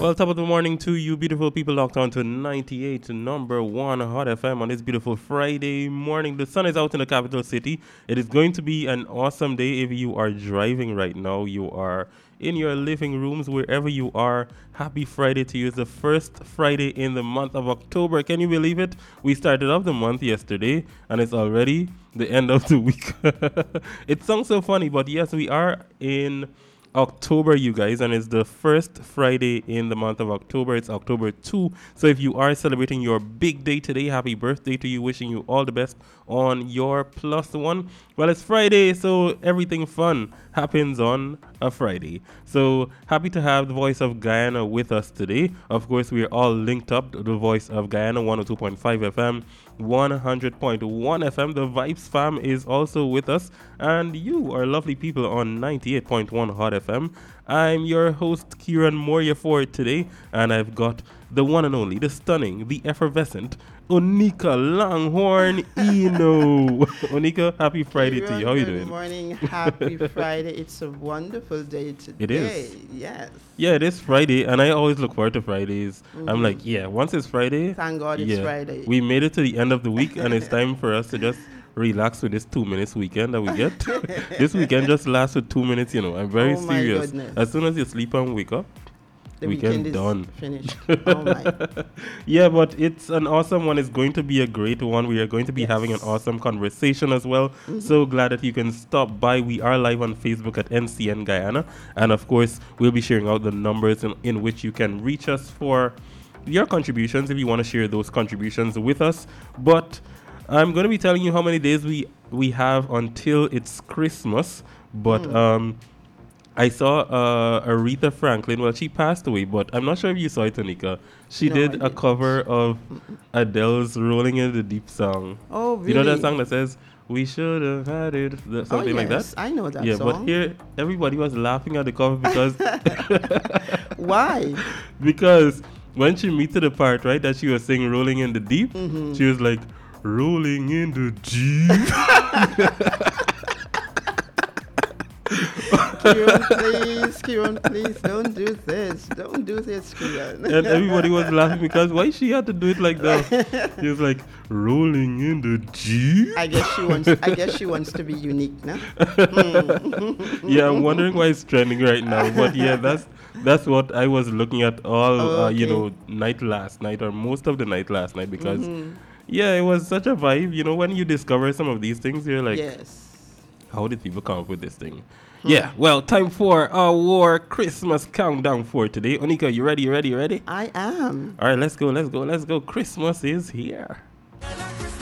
Well, top of the morning to you, beautiful people locked on to 98 number one Hot FM on this beautiful Friday morning. The sun is out in the capital city. It is going to be an awesome day if you are driving right now. You are in your living rooms, wherever you are. Happy Friday to you. It's the first Friday in the month of October. Can you believe it? We started off the month yesterday and it's already the end of the week. It sounds so funny, but yes, we are in October, you guys, and it's the first Friday in the month of October. It's October 2. So if you are celebrating your big day today, happy birthday to you. Wishing you all the best on your plus one. Well, it's Friday, so everything fun happens on a Friday. So happy to have the Voice of Guyana with us today. Of course, we are all linked up to the Voice of Guyana, 102.5 FM, 100.1 FM. The Vibes fam is also with us, and you are lovely people on 98.1 Hot FM. I'm your host, Kieran Moria, for today, and I've got the one and only, the stunning, the effervescent Onika Longhorn Eno. Onika, happy Friday to you. How are you doing? Good morning. Happy Friday. It's a wonderful day today. It is. Yes. Yeah, it is Friday, and I always look forward to Fridays. I'm like, yeah, once it's Friday. Thank God it's Friday. We made it to the end of the week, and it's time for us to just relax with this 2 minutes weekend that we get. This weekend just lasts for 2 minutes, I'm very serious. Goodness. As soon as you sleep and wake up, the weekend is done. Finished. Oh my. Yeah, but it's an awesome one. It's going to be a great one. We are going to be having an awesome conversation as well. Mm-hmm. So glad that you can stop by. We are live on Facebook at NCN Guyana. And of course, we'll be sharing out the numbers in which you can reach us for your contributions if you want to share those contributions with us. But I'm going to be telling you how many days we have until it's Christmas. But I saw Aretha Franklin. Well, she passed away, but I'm not sure if you saw it, Tanika. She did a cover of Adele's Rolling in the Deep song. Oh, really? You know that song that says, "We should have had it," something like that? I know that song. Yeah, but here, everybody was laughing at the cover because... Why? Because when she meets to the part, right, that she was singing Rolling in the Deep, she was like, "Rolling in the Deep." Kieran, please, don't do this. Don't do this, Kieran. And everybody was laughing because why she had to do it like that? She was like, "Rolling in the Jeep." I guess she wants to be unique, no? Yeah, I'm wondering why it's trending right now. But yeah, that's what I was looking at all, night last night, or most of the night last night, because yeah, it was such a vibe. When you discover some of these things, you're like, yes, how did people come up with this thing? Yeah, well, time for our Christmas countdown for today. Onika, you ready? I am. All right, let's go. Christmas is here.